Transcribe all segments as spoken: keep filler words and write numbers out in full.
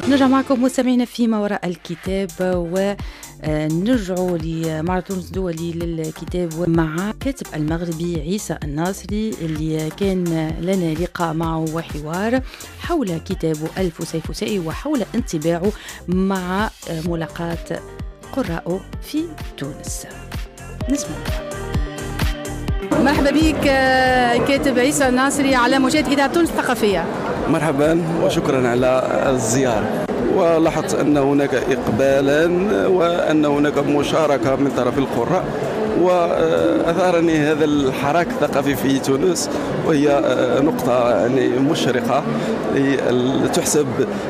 نرجع معكم مستمعينا في ما وراء الكتاب ونرجعوا لماراثون دولي للكتاب مع كاتب المغربي عيسى الناصري اللي كان لنا لقاء معه وحوار حول كتابه الفسيفسائي وحول انطباعه مع ملاقاة قراءه في تونس. نسمع. مرحبا بك كاتب عيسى الناصري على موجات إذاعة تونس الثقافية. مرحبا وشكرا على الزيارة. ولاحظت أن هناك إقبالا وأن هناك مشاركة من طرف القراء، وأثارني هذا الحراك الثقافي في تونس، وهي نقطة يعني مشرقة تحسب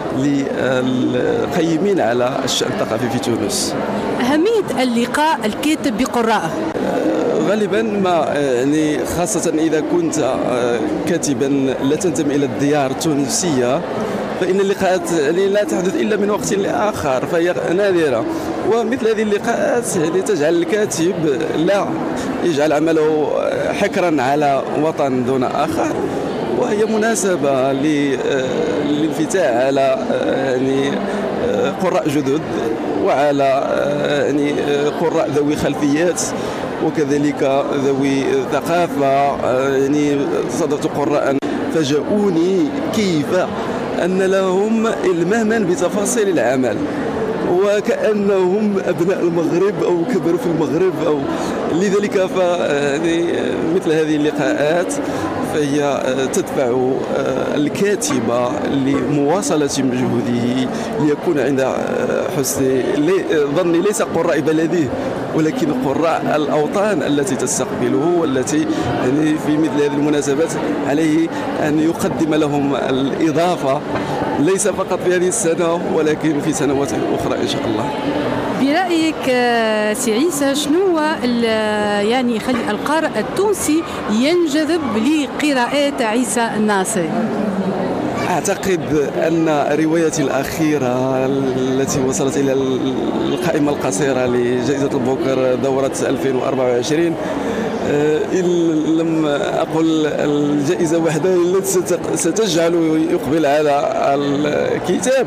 للقيمين على الشأن الثقافي في تونس. أهمية اللقاء الكاتب بقراءه غالبا ما يعني خاصة إذا كنت كاتبا لا تنتمي إلى الديار التونسية، فإن اللقاءات يعني لا تحدث إلا من وقت لآخر، فهي نادرة. ومثل هذه اللقاءات يعني تجعل الكاتب لا يجعل عمله حكرا على وطن دون آخر، وهي مناسبة للانفتاح على يعني قراء جدد وعلى يعني قراء ذوي خلفيات وكذلك ذوي ثقافة. يعني صدرت قراء فاجأوني كيف أن لهم إلماما بتفاصيل العمل، وكأنهم أبناء المغرب أو كبروا في المغرب أو لذلك ف مثل هذه اللقاءات فهي تدفع الكاتب لمواصلة مجهوده ليكون عند حسن ظني ليس قراء بلده ولكن قراء الأوطان التي تستقبله، والتي يعني في مثل هذه المناسبات عليه أن يقدم لهم الإضافة ليس فقط في هذه السنة ولكن في سنوات أخرى إن شاء الله. برأيك سي عيسى شنو يعني يخلي القارئ التونسي ينجذب لقراءات عيسى الناصري؟ أعتقد أن روايتي الأخيرة التي وصلت إلى القائمة القصيرة لجائزة البوكر دورة ألفين وأربعة وعشرين، إن لم أقل الجائزة وحدها التي ستجعل يقبل على الكتاب،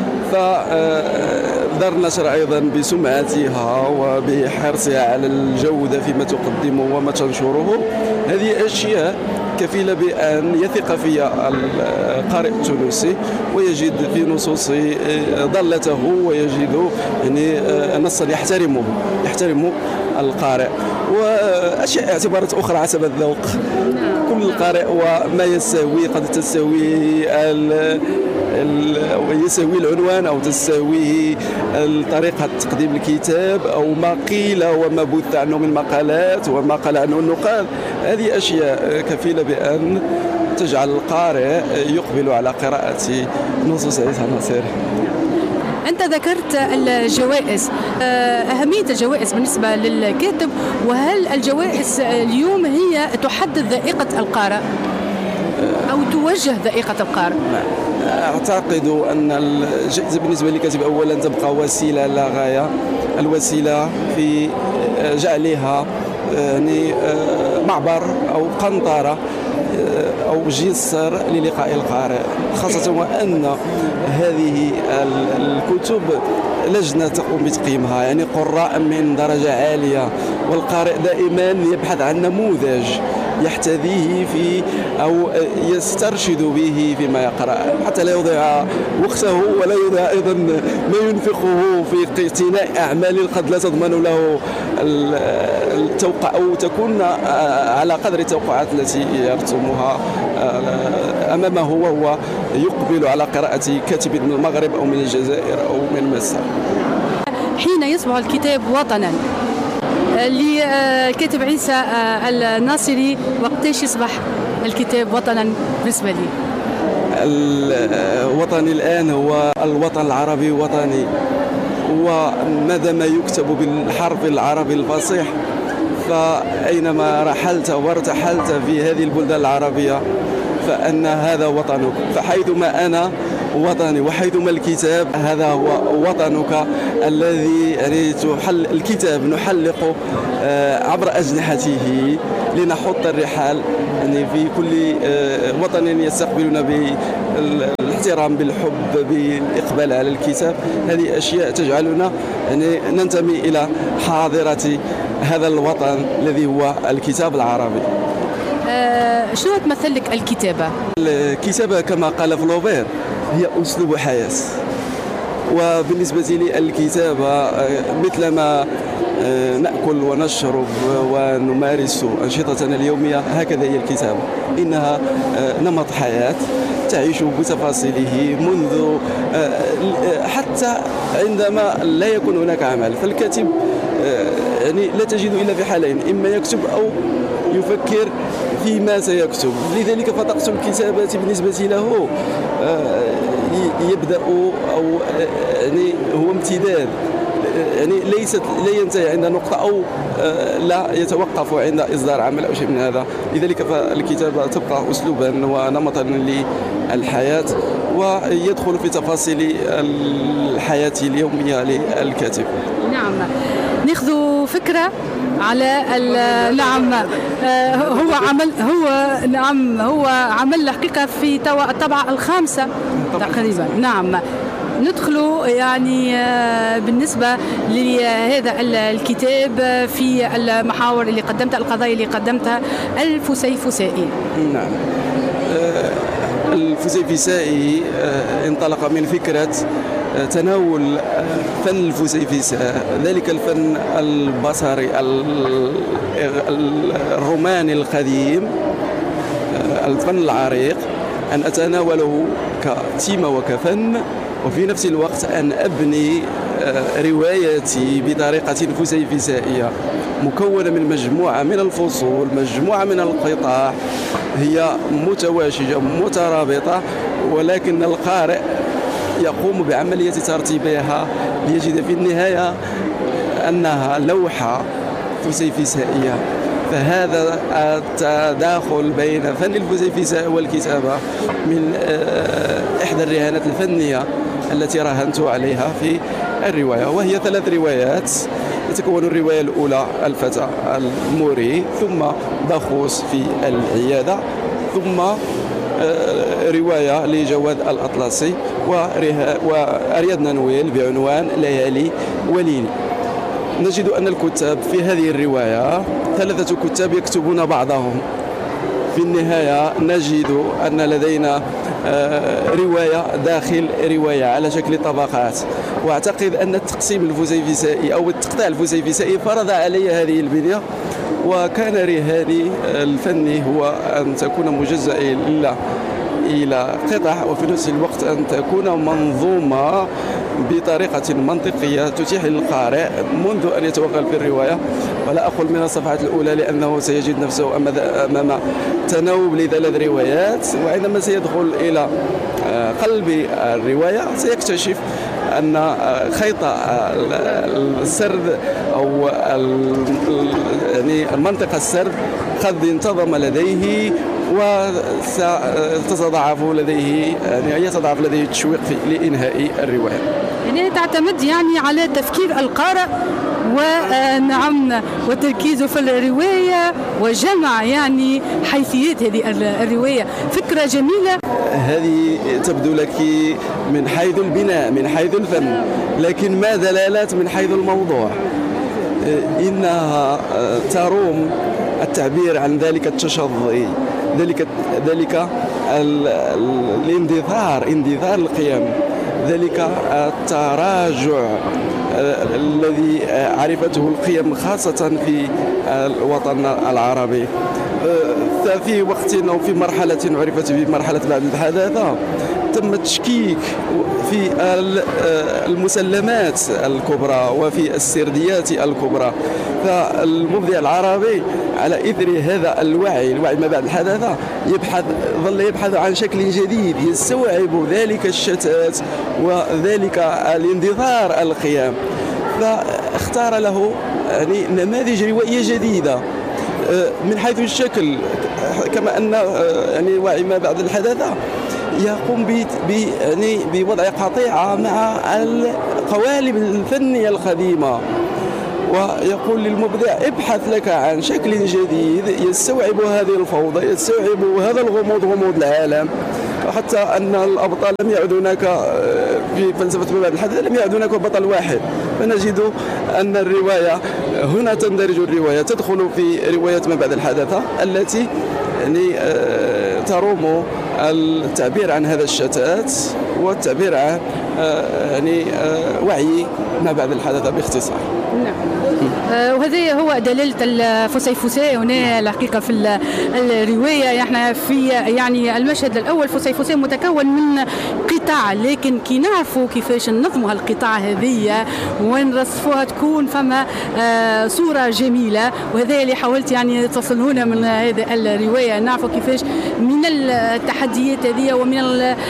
فدار النشر أيضا بسمعتها وبحرصها على الجودة فيما تقدمه وما تنشره، هذه أشياء كفيلة بأن يثق في القارئ التونسي ويجد في نصوصه ضالته ويجد يعني نصا يحترمه يحترم القارئ، وأشياء اعتبارات أخرى حسب الذوق. كل قارئ وما يستهوي، قد تستهويه يساوي العنوان أو تساويه طريقة تقديم الكتاب أو ما قيل وما بث عنه من مقالات وما قال عنه النقاد. هذه أشياء كفيلة بأن تجعل القارئ يقبل على قراءة نصوص عيسى الناصري. أنت ذكرت الجوائز، أهمية الجوائز بالنسبة للكاتب، وهل الجوائز اليوم هي تحدد ذائقة القارئ أو توجه ذائقة القارئ؟ أعتقد أن الجائزة بالنسبة للكاتب أولا تبقى وسيلة لا غاية، الوسيلة في جعلها يعني معبر أو قنطرة أو جسر للقاء القارئ، خاصة وأن هذه الكتب لجنة تقوم بتقييمها، يعني قراء من درجة عالية، والقارئ دائما يبحث عن نموذج يحتذيه في أو يسترشد به فيما يقرأ، حتى لا يضيع وقته ولا يضيع أيضا ما ينفقه في اقتناء أعمال قد لا تضمن له التوقع أو تكون على قدر التوقعات التي يرسمها أمامه وهو يقبل على قراءة كاتب من المغرب أو من الجزائر أو من مصر. حين يصبح الكتاب وطنا للكاتب عيسى الناصري، وقتاش يصبح الكتاب وطنا بالنسبة لي؟ الوطني الآن هو الوطن العربي وطني، وماذا ما يكتب بالحرف العربي الفصيح، فأينما رحلت وارتحلت في هذه البلدان العربية فأن هذا وطنك، فحيثما أنا وطني وحيثما الكتاب هذا هو وطنك الذي يعني تحل الكتاب نحلق عبر أجنحته لنحط الرحال يعني في كل وطن يستقبلنا بالاحترام، بالحب، بالإقبال على الكتاب. هذه أشياء تجعلنا يعني ننتمي إلى حاضرة هذا الوطن الذي هو الكتاب العربي. أه شنو تمثل لك الكتابة؟ الكتابة كما قال فلوبير هي أسلوب حياة، وبالنسبة لي الكتابة مثلما نأكل ونشرب ونمارس أنشطتنا اليومية، هكذا هي الكتابة. إنها نمط حياة تعيش بتفاصيله منذ حتى عندما لا يكون هناك عمل. فالكاتب يعني لا تجد إلا في حالين، إما يكتب أو يفكر فيما سيكتب. لذلك فطقس الكتابة بالنسبة له يبدأ أو يعني هو امتداد، يعني ليست لا ينتهي عند نقطة أو لا يتوقف عند إصدار عمل أو شيء من هذا. لذلك فالكتابة تبقى أسلوبا ونمطا للحياة، ويدخل في تفاصيل الحياة اليومية للكاتب. نعم، ناخذ فكرة على نعم هو عمل هو نعم هو عمل الحقيقة في الطبعة الخامسة تقريبا. نعم، ندخل يعني بالنسبة لهذا الكتاب في المحاور اللي قدمتها، القضايا اللي قدمتها الفسيفسائي. نعم، الفسيفسائي انطلق من فكرة تناول فن الفسيفساء، ذلك الفن البصري الروماني القديم، الفن العريق، أن أتناوله كتيمة وكفن، وفي نفس الوقت أن أبني روايتي بطريقة فسيفسائية مكونة من مجموعة من الفصول، مجموعة من القطع هي متواشجة مترابطة، ولكن القارئ يقوم بعملية ترتيبها ليجد في النهاية أنها لوحة فسيفسائية. فهذا التداخل بين فن الفسيفساء والكتابة من إحدى الرهانات الفنية التي راهنت عليها في الرواية، وهي ثلاث روايات. تتكون الرواية الأولى الفتى الموري، ثم باخوس في العيادة، ثم رواية لجواد الأطلسي، وأريادنا نويل بعنوان ليالي وليلي. نجد أن الكتاب في هذه الرواية ثلاثة كتاب يكتبون بعضهم. في النهاية نجد أن لدينا رواية داخل رواية على شكل طبقات، وأعتقد أن التقسيم الفسيفسائي أو التقطيع الفسيفسائي فرض علي هذه البنية، وكان رهاني الفني هو أن تكون مجزأة إلى إلى قطع، وفي نفس الوقت أن تكون منظومة بطريقة منطقية تتيح للقارئ منذ أن يتوغل في الرواية، ولا أقول من الصفحات الأولى لأنه سيجد نفسه أمام تناوب لثلاث روايات، وعندما سيدخل إلى قلب الرواية سيكتشف أن خيط السرد أو يعني المنطقة السرد قد انتظم لديه، وستتضاعف لديه يعني يتضاعف لديه التشويق لإنهاء الرواية. يعني تعتمد يعني على تفكير القارئ ونعم وتركيزه في الرواية وجمع يعني حيثيات هذه الرواية. فكرة جميلة. هذه تبدو لك من حيث البناء من حيث الفن، لكن ما دلالات من حيث الموضوع؟ إنها تروم التعبير عن ذلك التشظي، ذلك ذلك الاندثار اندثار القيم، ذلك التراجع الذي عرفته القيم خاصة في الوطن العربي. في وقت أو في مرحلة عرفت بمرحلة بعد الحداثة تم التشكيك في المسلمات الكبرى وفي السرديات الكبرى. فالمبدع العربي على إثر هذا الوعي الوعي ما بعد الحداثة يبحث ظل يبحث عن شكل جديد يستوعب ذلك الشتات وذلك الاندثار القيم، فاختار له يعني نماذج روائية جديدة من حيث الشكل، كما أن يعني وعي ما بعد الحداثة يقوم ب يعني بوضع قطيعة مع القوالب الفنية القديمة، ويقول للمبدع ابحث لك عن شكل جديد يستوعب هذه الفوضى، يستوعب هذا الغموض غموض العالم، حتى أن الأبطال لم يعد هناك في فلسفة ما بعد الحدث، لم يعد هناك بطل واحد، فنجد أن الرواية هنا تندرج الرواية تدخل في رواية ما بعد الحدث التي يعني تروم التعبير عن هذا الشتات والتعبير عن يعني وعي ما بعد الحدث باختصار. نعم. وهذا هو دلالة الفسيفساء هنا الحقيقة في الرواية. احنا في يعني المشهد الأول فسيفساء متكون من قطع، لكن كي نعرفوا كيفاش ننظموا هالقطع هذه ونرصفوها تكون فما صورة جميلة، وهذا اللي حاولت يعني تصل هنا من هذه الرواية، نعرفوا كيفاش من التحديات هذه ومن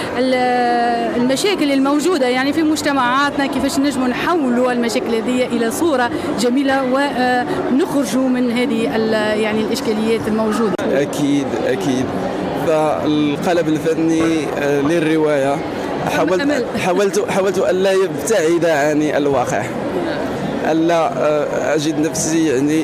المشاكل الموجودة يعني في مجتمعاتنا، كيفاش نجموا نحولوا المشاكل هذه إلى صورة جميلة ونخرجوا من هذه يعني الإشكاليات الموجودة. أكيد أكيد. فالقالب الفني للرواية حاولت حاولت حاولت ألا يبتعد عن الواقع، ألا أجد نفسي يعني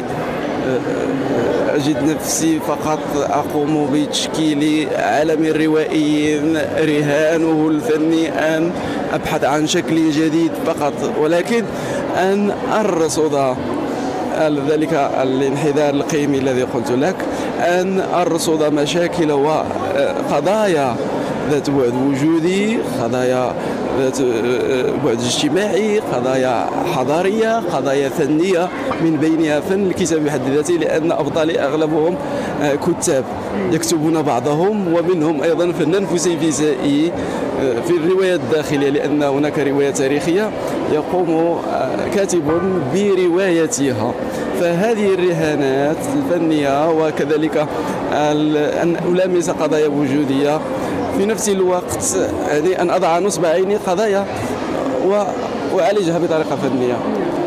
أجد نفسي فقط أقوم بتشكيل عالم روائي رهانه الفني أن أبحث عن شكل جديد فقط، ولكن أن أرصد ذلك الانحدار القيمي الذي قلت لك، أن أرصد مشاكل وقضايا ذات بعد وجودي، قضايا ذات بعد اجتماعي، قضايا حضارية، قضايا فنية، من بينها فن الكتاب بحد ذاته، لأن أبطالي أغلبهم كتاب يكتبون بعضهم، ومنهم أيضا فنان فسيفسائي في الرواية الداخلية، لأن هناك رواية تاريخية يقوم كاتب بروايتها. فهذه الرهانات الفنية وكذلك أن ألامس قضايا وجودية في نفس الوقت، يعني أن أضع نصب عيني قضايا وأعالجها بطريقة فنية.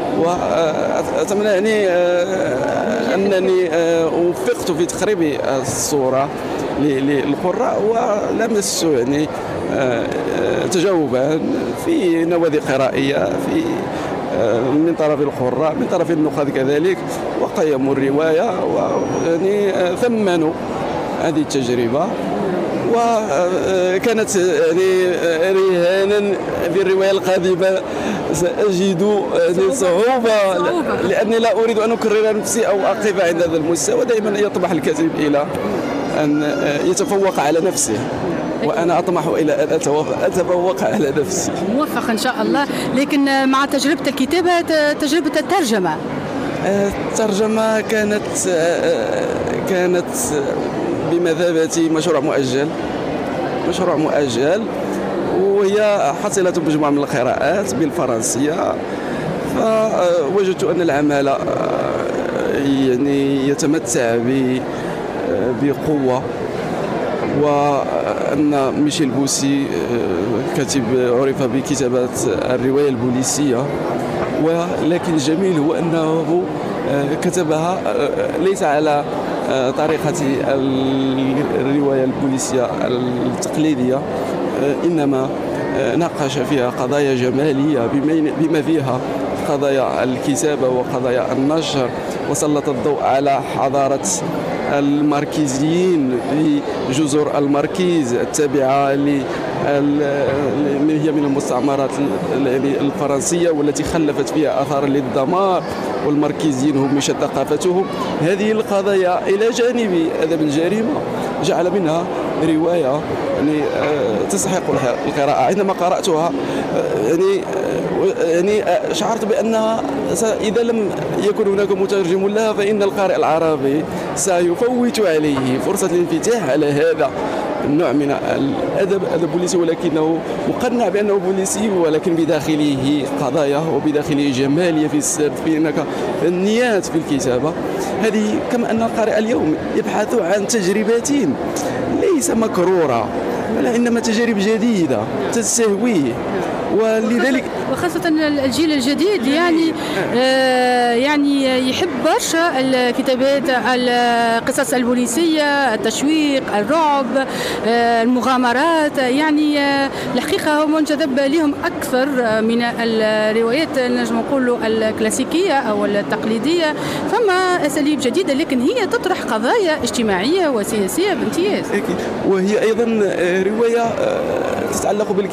وأتمنى يعني أنني وفقت في تقريب الصورة للقراء ولمست يعني تجاوبا في نوادي قرائية في من طرف القراء، من طرف النقاد كذلك، وقيموا الرواية ويعني ثمنوا هذه التجربة. وكانت يعني رهانا في الرواية القادمة سأجد صعوبة، لأني لا أريد أن أكرر نفسي أو أقف عند هذا المستوى. دائما يطمح الكاتب إلى أن يتفوق على نفسه، وأنا أطمح إلى أن أتفوق على نفسي. موفق إن شاء الله. لكن مع تجربة الكتابة تجربة الترجمة، الترجمة كانت كانت بمثابة مشروع مؤجل مشروع مؤجل وهي حصيلة مجموعة من القراءات بالفرنسية. فوجدت أن العمل يعني يتمتع بقوة، وأن ميشيل بوسي كاتب عرف بكتابة الرواية البوليسية، ولكن الجميل هو أنه كتبها ليس على طريقة الرواية البوليسية التقليدية، إنما ناقش فيها قضايا جمالية بما فيها قضايا الكتابة وقضايا النشر، وسلط الضوء على حضارة الماركيزيين في جزر الماركيز التابعة اللي هي من المستعمرات الفرنسية والتي خلفت فيها آثار للدمار، والماركيزيين هم مشت ثقافتهم. هذه القضايا إلى جانب أدب الجريمة جعل منها رواية يعني تستحق القراءة. عندما قرأتها يعني يعني شعرت بأنها إذا لم يكن هناك مترجم لها فإن القارئ العربي سيفوت عليه فرصة الانفتاح على هذا النوع من الأدب، أدب بوليسي، ولكنه مقنع بأنه بوليسي، ولكن بداخله قضايا وبداخله جمالية في السرد، في هناك فنيات في الكتابة. هذه كما أن القارئ اليوم يبحث عن تجربات ليس مكرورة، إنما تجارب جديدة تستهويه، ولذلك وخاصة الجيل الجديد يعني آه يعني يحب برشا الكتابات، القصص البوليسية، التشويق، الرعب، آه المغامرات. يعني آه الحقيقة هو منجذب لهم أكثر من الروايات نجم نقولوا الكلاسيكية أو التقليدية. فما أساليب جديدة لكن هي تطرح قضايا اجتماعية وسياسية بامتياز. وهي أيضا رواية تتعلق